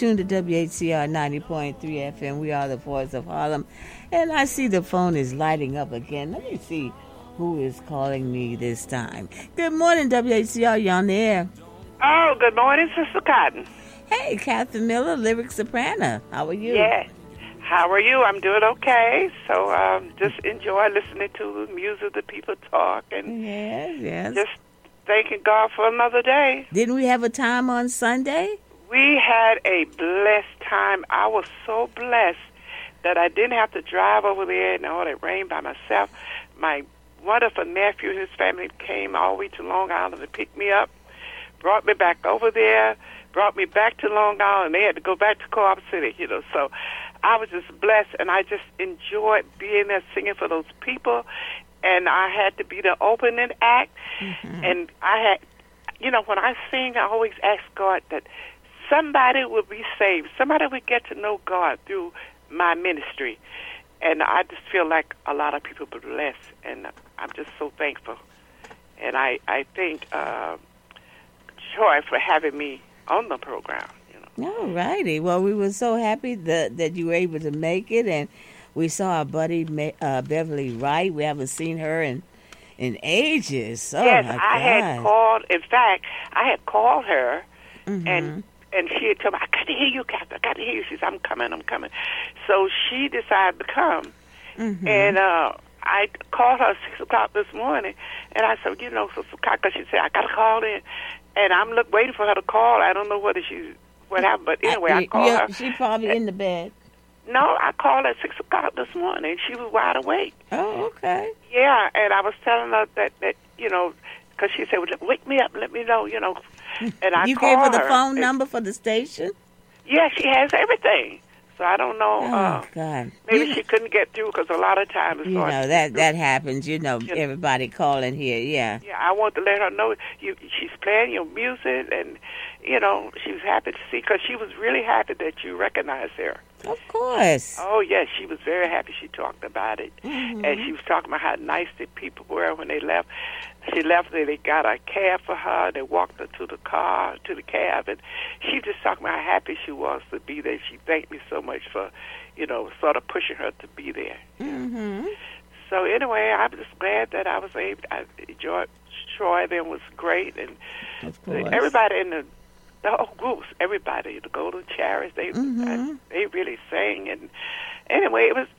tuned to WHCR 90.3 FM. We are the voice of Harlem. And I see the phone is lighting up again. Let me see who is calling me this time. Good morning, WHCR. You on the air? Oh, good morning, Sister Cotton. Hey, Catherine Miller, lyric soprano. How are you? Yeah. How are you? I'm doing okay. So just enjoy listening to the music, the people talk, and yes. just thanking God for another day. Didn't we have a time on Sunday? We had a blessed time. I was so blessed that I didn't have to drive over there in all that rain by myself. My wonderful nephew and his family came all the way to Long Island to pick me up, brought me back over there, brought me back to Long Island, and they had to go back to Co-op City, So I was just blessed, and I just enjoyed being there singing for those people. And I had to be the opening act. Mm-hmm. And I had, when I sing, I always ask God that somebody will be saved. Somebody will get to know God through my ministry. And I just feel like a lot of people were blessed. And I'm just so thankful. And I thank Troy for having me on the program. All righty. Well, we were so happy that you were able to make it. And we saw our buddy Beverly Wright. We haven't seen her in ages. Oh, yes, my God. I had called. In fact, I had called her, mm-hmm. and she had told me, I got to hear you, Catherine. I got to hear you. She said, I'm coming. So she decided to come. Mm-hmm. And I called her at 6 o'clock this morning, and I said, because she said, I got to call in. And I'm waiting for her to call. I don't know what happened, but anyway, I called her. She's probably in the bed. No, I called her at 6 o'clock this morning. She was wide awake. Oh, okay. Yeah, and I was telling her that because she said, well, wake me up, let me know, And I You called gave her the her, phone number for the station? Yeah, she has everything. So I don't know. Oh, God. Maybe she couldn't get through because a lot of times. That happens. Everybody calling here, yeah. Yeah, I want to let her know she's playing your music, and, she was happy to see, because she was really happy that you recognized her. Of course. Oh, yes, she was very happy. She talked about it. Mm-hmm. And she was talking about how nice the people were when they left. She left there, they got a cab for her. They walked her to the cab. And she was just talking about how happy she was to be there. She thanked me so much for, sort of pushing her to be there. Mm-hmm. So anyway, I'm just glad that I was able. I enjoyed Troy. Then was great, and everybody in the whole groups, everybody, the Golden Chariots, they really sang. And anyway, it was